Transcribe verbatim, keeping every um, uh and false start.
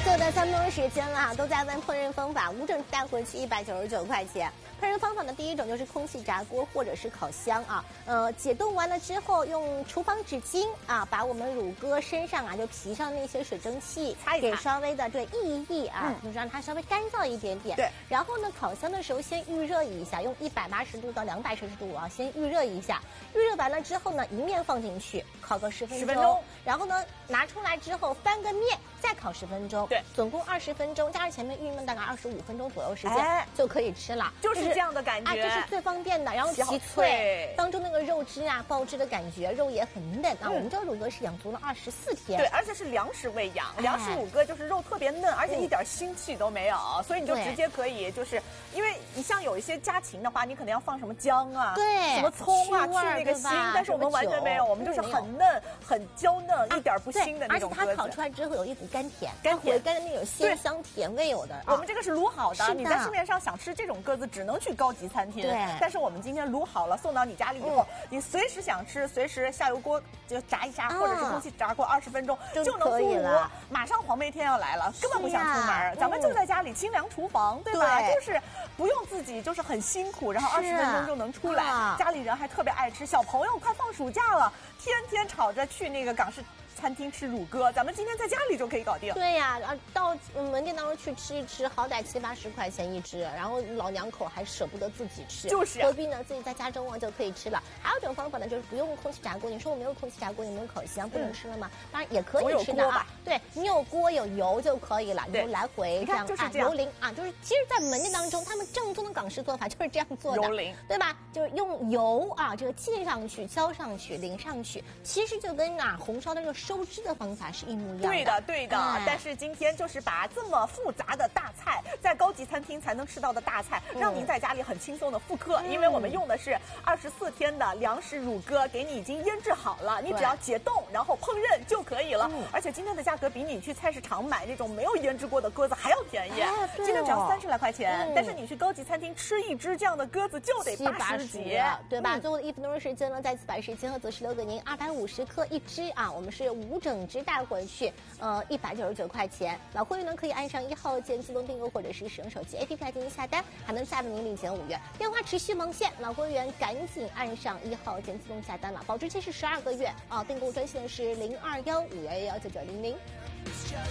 就在三分钟时间了，都在问烹饪方法，无整带回去一百九十九块钱。烹饪方法的第一种就是空气炸锅或者是烤箱啊，呃，解冻完了之后，用厨房纸巾啊，把我们乳鸽身上啊就皮上那些水蒸气擦一擦， 给稍微的对熨一熨啊， 嗯、 就让它稍微干燥一点点。 对， 然后呢，烤箱的时候先预热一下，用一百八十度到两百摄氏度啊，先预热一下。预热完了之后呢，一面放进去烤个十分钟，十分钟，然后呢拿出来之后翻个面，再烤十分钟， 对， 总共二十分钟，加上前面预焖大概二十五分钟左右时间、哎、就可以吃了， 就是这样的感觉， 啊，这是最方便的。然后其脆，当中那个肉汁啊爆汁的感觉，肉也很嫩啊。嗯、我们这个乳鸽是养足了二十四天， 对，而且是粮食喂养，粮食乳鸽就是肉特别嫩，而且一点腥气都没有，嗯、所以你就直接可以，就是因为你像有一些家禽的话，你可能要放什么姜啊， 对， 什么葱啊，去那个腥，但是我们完全没有，我们就是很嫩、很娇嫩，啊、一点不腥的那种鸽子。 而且它烤出来之后有一股甘甜，甘甜回甘的那种鲜香甜味有的。 我们这个是卤好的，你在市面上想吃这种鸽子，只能去高级餐厅。 对， 但是我们今天卤好了，送到你家里以后，嗯、你随时想吃，随时下油锅就炸一下，啊、或者是空气炸锅二十分钟就能出炉。马上黄梅天要来了，根本不想出门，啊、咱们就在家里清凉厨房，对吧？对，就是不用自己就是很辛苦，然后二十分钟就能出来。啊、家里人还特别爱吃，小朋友快放暑假了，天天吵着去那个港式餐厅吃乳鸽，咱们今天在家里就可以搞定。 对呀、啊，到门店当中去吃一吃，好歹七八十块钱一只，然后老两口还舍不得自己吃， 就是、啊、 何必呢？自己在家中啊就可以吃了。还有一种方法呢，就是不用空气炸锅。你说我没有空气炸锅，你没有烤箱，不能吃了吗？嗯、当然也可以吃的啊。对，你有锅有油就可以了，你就来回这样就是这样、啊、油淋啊，就是其实，在门店当中，他们正宗的港式做法就是这样做的， 油淋， 对吧？就是用油啊，这个浸上去、浇上去、淋上去，其实就跟啊红烧的这个收汁的方法是一模一样的。 对的，对的。哎、但是今天就是把这么复杂的大菜，在高级餐厅才能吃到的大菜，嗯、让您在家里很轻松的复刻，嗯、因为我们用的是二十四天的粮食乳鸽，给你已经腌制好了，你只要解冻，然后烹饪就可以了。嗯、而且今天的价格比你去菜市场买那种没有腌制过的鸽子还要便宜，哎哦、今天只要三十来块钱。嗯、但是你去高级餐厅吃一只这样的鸽子就得八十几， 对吧？嗯、最后的一分钟时间呢，再次把时间和则是留给您，二百五十克一只啊，我们是五整只带回去，呃，一百九十九块钱。老会员呢可以按上一号键自动订购，或者是使用手机 A P P 来进行下单，还能再为您领减五元。电话持续忙线，老会员赶紧按上一号键自动下单了，保质期是十二个月啊。订购专线是零二幺五幺幺九九零零。